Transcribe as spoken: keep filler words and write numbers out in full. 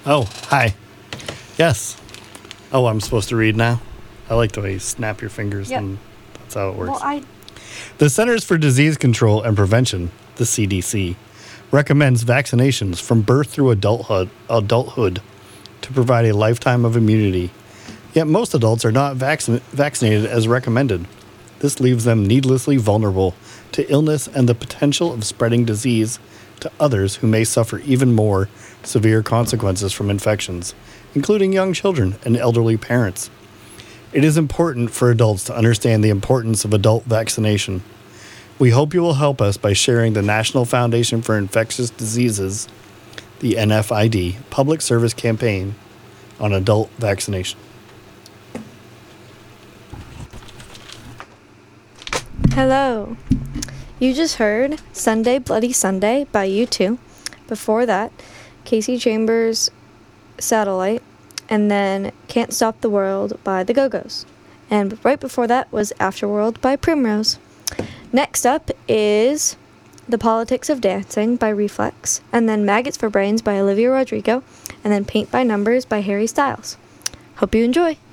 Oh, hi. Yes. Oh, I'm supposed to read now? I like the way you snap your fingers Yep. and that's how it works. Well, I The Centers for Disease Control and Prevention, the C D C, recommends vaccinations from birth through adulthood, adulthood to provide a lifetime of immunity. Yet most adults are not vaccin- vaccinated as recommended. This leaves them needlessly vulnerable to illness and the potential of spreading disease to others who may suffer even more severe consequences from infections, including young children and elderly parents. It is important for adults to understand the importance of adult vaccination. We hope you will help us by sharing the National Foundation for Infectious Diseases, the N F I D, public service campaign on adult vaccination. Hello. You just heard Sunday Bloody Sunday by U two. Before that, Casey Chambers' Satellite, and then Can't Stop the World by the Go-Go's. And right before that was Afterworld by Primrose. Next up is The Politics of Dancing by Reflex, and then Maggots for Brains by Olivia Rodrigo, and then Paint by Numbers by Harry Styles. Hope you enjoy.